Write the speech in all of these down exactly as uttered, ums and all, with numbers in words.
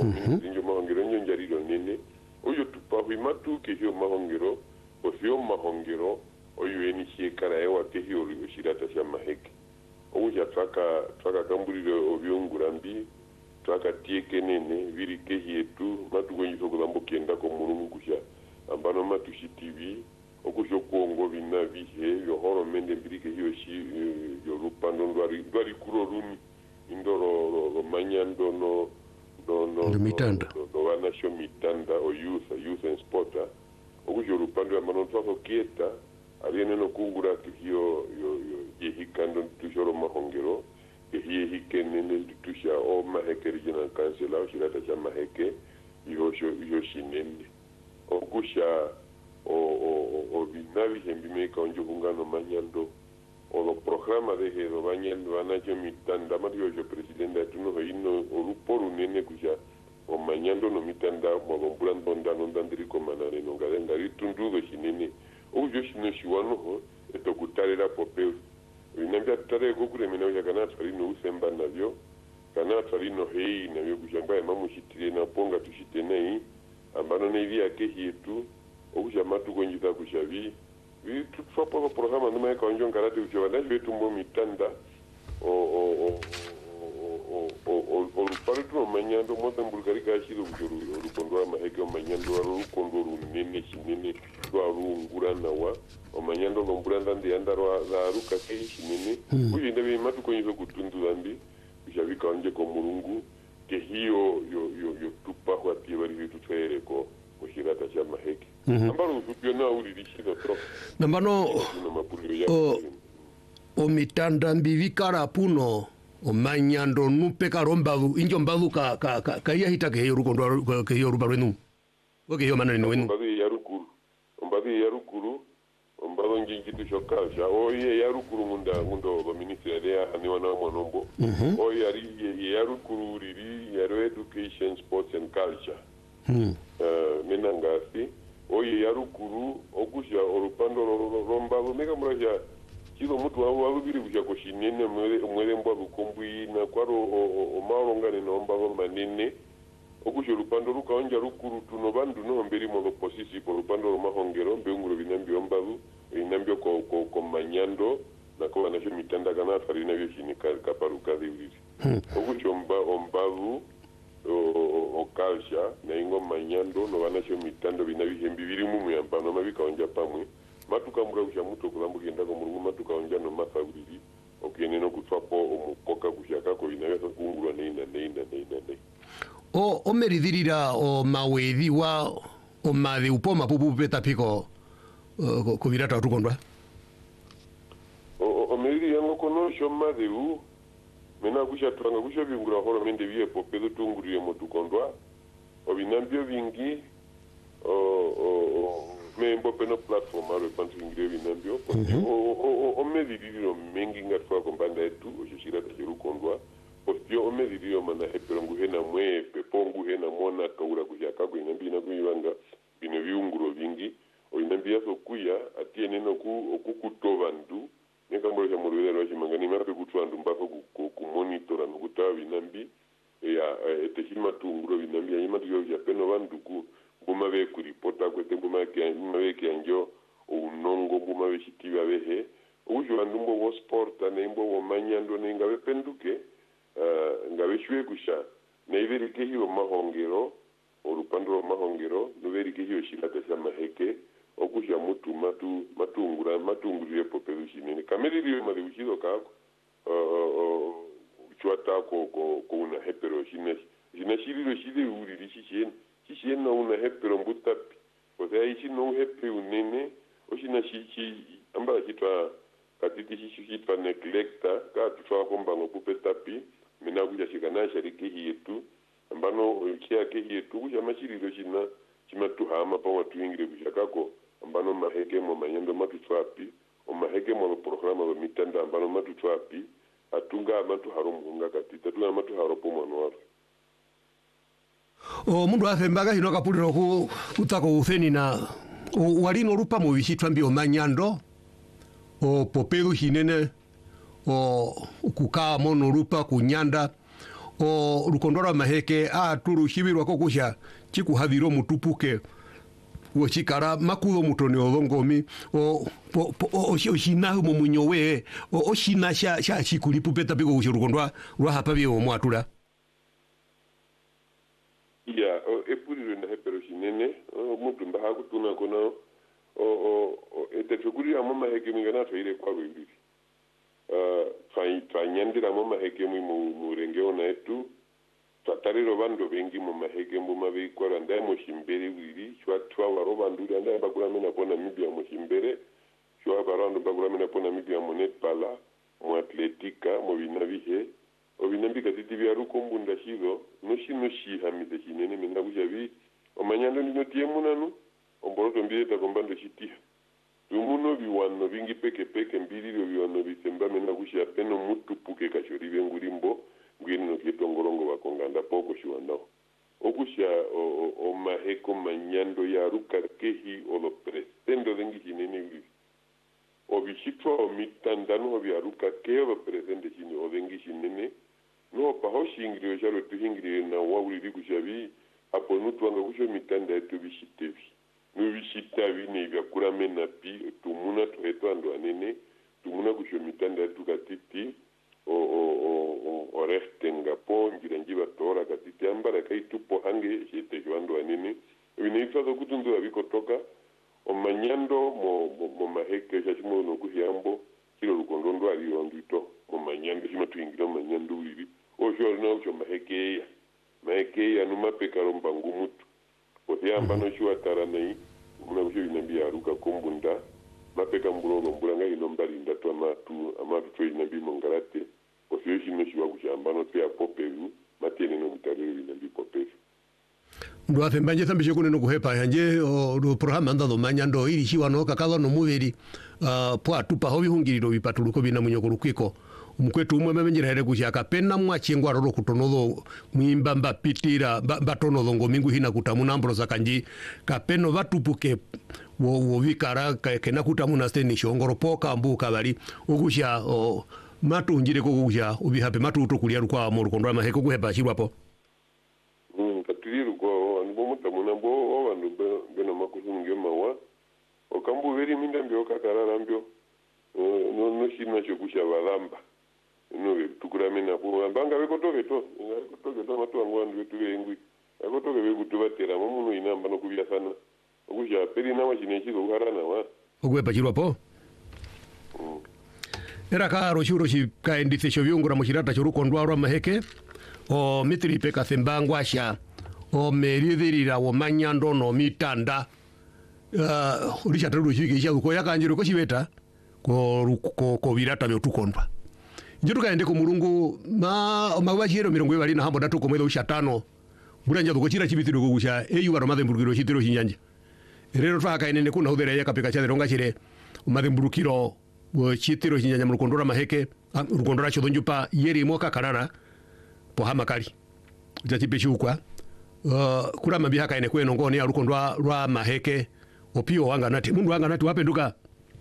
ministrinjo mahongero nyo njariro nene oyo tupahui matu ke hiyo mahongero o hiyo mahongero oyo eni shekara ewa ke hiyo shirata sha maheke oja twaka twaka kamburire obyongurambi twaka tieke nene viri ke hietu matu kwenye sokulambo kenda ko mulungu kusha ambano matu shi T V okusho kuongo bina bihe yo horo mende mbiri ke hiyo shi yo rupando ndwari ndwari kuro rumi indoro ro, ro manyando no no no no mitanda no, no, no wana sho mitanda o youth youth and sport okusho rupando ambano twako kieta aliene no kungura hiyo yo yo yehikando tushoro mahongero yehike nene tusha o maheke regional council au shirata cha maheke yo yo shinende okusha o o o binavi hembimeka onjo kungano manyando o lo programa de hedo banyando anacho mitanda madio yo presidente tuno hino o ruporu nene kusha o manyando no mitanda mo lombran bonda no dandiri ko manane no gadenga ritundu do shinene o yo shino shiwano ho eto kutarira popeo inambia tare ko kure mina ya kana tsari no usemba navyo kana tsari no hei navyo kushamba ya mamu shitire na ponga tushitene hii ambano ne via ke hietu okusha matu kwenjita kushavi vi tutfapo ko programa nima ka onjo ngarate kushawa na vetu mbo mitanda o o o o o o pare tu manyando mota mbulgari ka shiro kujuru rukondo maheke manyando ru kondo nene shinene ru ngurana wa o manyando lombulanda ndi andaro za ruka ke shinene uyi ndebe matu kwenjita kutundu zambi kushavi ka onje ko mulungu ke hiyo yo yo yo tupa kwa tiwari vitu twere ko kushirata cha maheke ambaro upyo na uri dishiro tro nambano o o mitanda mbivikara puno o manyando nupeka rombavu injo mbavu ka ka ka, ka ya hita ke hiyo rukondo ke hiyo rubaru nu oke hiyo manani wenu mbavu ya rukuru mbavu ya rukuru mbavu njinji tu shokaja o ye ya rukuru munda mundo ba ministry ya ani wana monombo o ya ri ya rukuru riri ya education sports and culture mm uh, menangasi oye yarukuru okusha orupando romba mega muraja kizo mutu wabo babiri kusha koshinene mwere mwere mbwa bukombui na kwaro o maorongane no mba manene okusha rupando ruka onja rukuru tuno bandu no mberi mo posisi ko rupando ro mahongero mbenguro binambyo mbavu inambyo ko ko, ko manyando na ko na mitanda kana farina byo shinika kaparuka dhiri okusha omba ombavu o o kalsha na ingo manyando no wanasho mitando binabihembi biri mu muyambano mabika onja pamwe matuka mbura kusha muto kulambu kenda ko mulungu matuka onja no mafabiri okene no kutwapo omukoka kushaka ko binabeza kungulwa neina neina neina neina o o meridhirira o mawethi wa o mathe upoma pupu peta piko ko virata tukondwa o o meridhirira ngo kono sho mathe u mena kusha twanga kusha bingura horo mende biye popedo tunguriye motukondwa obinambyo bingi o o membo peno platform aro pantu ingire binambyo o o o medidiro mengi ngatwa kombanda etu oshishira tajiru kondwa postio o medidiro mana eperongu hena mwe pepongu hena mona kaura kujaka ko inambi na kuyanga bino biunguro bingi o inambi yaso kuya atiene no ku okukutovandu neka mbolo ya mulwele lwa chimangani mape kutwandu mbako ku monitora no kutawa binambi ya etehima tunguro binambi anyima tuyo ya peno banduku buma be kuripota kwete buma ke mabe ke anjo unongo buma be shitiwa behe ujo andumbo wo sport na imbo wo manyando ne ngabe penduke uh, ngabe shwe kusha na ibiri ke hiyo mahongero orupandro mahongero no beri ke hiyo shilata sa maheke okusha mutu matu matungura matunguriye popelu shinene kameri riyo mari uchido kako uh, chwata ko ko ko una hepero shine shine shiriro shide uri rishishene shishene na una hepero mbutapi kwa hiyo no hepe unene oshina shichi amba kitwa katiti shishi kitwa neglecta ka tutwa komba ngokupe tapi mina kuja shikana shariki yetu ambano kia ke yetu kuja mashiriro shina chimatu hama pa watu ingire kushakako ambano maheke mo manyendo matutwapi o maheke mo programa wa mitanda ambano matutwapi atunga amatu haromunga katita tunga amatu haropo mwanwaro o mundu afembaga hino kapuliro ku utako ufeni na walino rupa mu bishitwa mbio manyando o popelu hinene o kukaa mono rupa kunyanda o rukondora maheke a turu shibirwa ko kusha chikuhaviro mutupuke wo chikara makudo mutoni olongomi o o o shina mu munyowe o shina sha sha chikulipu peta piko kushirukondwa rwa hapa byo mwatula ya epuri na hepero shinene mutu mba hakutuna kona o o etechukuri amo maheke mingana twaire kwa bibiri uh fai twanyandira mo maheke mu murengeo na etu twatariro bando bengi mu maheke mu mabikora ndaye mo shimbere bibiri chwa twa waro bandura ndaye bakura mena pona mibia mo shimbere chwa barando bakura mena pona mibia mo net pala mo atletika mo binabihe obinambika titi bya rukombunda shizo no shino shi hamide shinene mena bujabi omanyando ndino tiemu nanu omboroto mbiyeta kombando shitiha tumuno biwano bingi peke peke mbiriro biwano bisemba mena kushia peno mutu puke kashori bengurimbo ngwino kitongorongo bakonganda poko shiwandao okushia o, o, o maheko manyando ya ruka kehi o lo presendo dengi shinene bibi obishitwa o mitandano obya ruka kehi o presende shini o dengi shinene no pahoshi ingrio jalo tuhingrio na wawuli kushabi apo nutu anga kusho mitanda etu bishitevi nubishita bine byakura mena pi tumuna tweto ando anene tumuna kusho mitanda etu katiti o o o o restenga po ngira njiba tora katiti ambara kai tupo hange shete jwando anene bine itwazo kutundu abiko toka o manyando mo mo, mo maheke shashimo no kuhiambo kilo rukondondo ali ondito mo manyando shima tuingira manyando wibi o jol no cho maheke ya maheke ya numa pekaro mbangumutu o hiamba no shwa taranai kuna kusho inambia aruka kumbunda mapeka mburogo mbulanga inombali ndatu amatu amatu twe inambi mongarate o sio shino shwa kushamba no pia poperu matene no mutariro inambi poperu ndo afembanje tambishe kuneno kuhepa yanje o programa ndado manyando ili shiwa no kakalo no mubiri uh, po atupa hobi hungiriro bipatuluko bina munyokuru kwiko umukwetu umwe memenjira here kushaka pena mwachingwa roro kutonodo mwimba mbapitira mbatonodo ngomingu hina kutamuna ambro zakanji kapeno batupuke wo wo vikara kena kutamuna steni shongoro poka mbuka bali ogusha o matu njire ko gusha ubihape matu utokulia rukwa mu rukondwa maheko kuheba shirwapo mm katiriru ko anibo mutamuna bo wandu beno makusunge mawa okambu veri minda mbyo kakarara mbyo no no shina chogusha balamba no tukuramena po banga bekotoke to bekotoke to matu angwandu betu engwi bekotoke bekutubatera mumuntu inamba no kubya sana ogusha peri nawa chinechi ko garana wa ogwepa chirwapo mm. Era karo shuro shi kaendithe sho byungura mu kirata cyo rukondwa rwa maheke o mitri peka thembangwa sha o merithirira wo manyando no mitanda uh ulisha taru shiki sha ko yakanjiro ko shibeta ko ko ko birata byo tukondwa njiruka ende ko mulungu ma mabashiro mirongo ibali na hambo datu ko mwelo shatano buranja ko chira chibitiro ko gusha eyu baro mademburukiro chitiro chinyanja rero twaka inene kuna hudera yakapeka cha ronga chire mademburukiro wo chitiro chinyanja mu rukondora maheke rukondora cho donjupa yeri moka karara po hamakali jachipeshi ukwa uh, kura mabihaka ene kweno ngoni ya rukondwa rwa maheke opio wanga nati mundu wanga nati wapenduka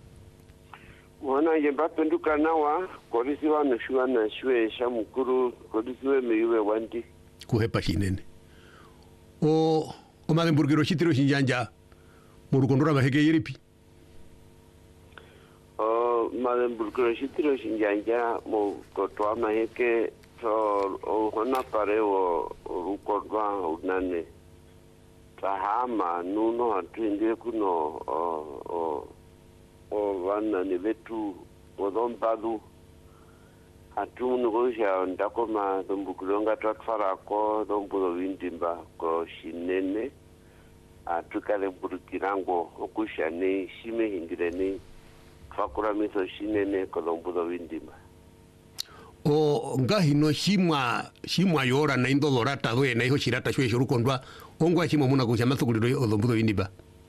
mwana ye bapenduka nawa kolisi wana shwa na shwe shamukuru kolisi we meyuwe wandi kuhepa shinene o o mademburukiro chitiro chinyanja mu rukondora maheke yeripi o mademburukiro chitiro chinyanja mu kotwa maheke so o hona pare o rukondwa unane tahama nuno atwinde kuno o o o wana ni vetu o dompadu atu ngosha ndakoma dombukulonga twatfara ko dombulo windimba ko shinene atukale burukirango okushane shime hingirene fakura miso shinene ko dombulo windimba o ngahino shimwa shimwa yora na indolorata we na iho shirata shwe shurukondwa ongwa shimo muna kusha mathukuliro o dombulo windimba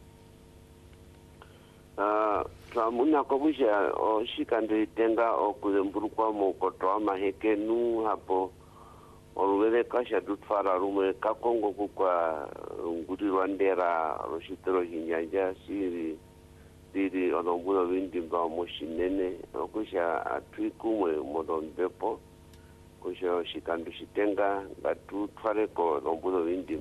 ah Ramuna kobusha o shikande tenga o kuzemburukwa mo kotwa maheke nu hapo olwele kasha dutfara rume kakongo kukwa ngudi wandera roshitero hinyanja siri siri onombulo windimba mo shinene okusha atwikumwe modon bepo kusho shikandu shitenga ngatu tware ko lombulo vindi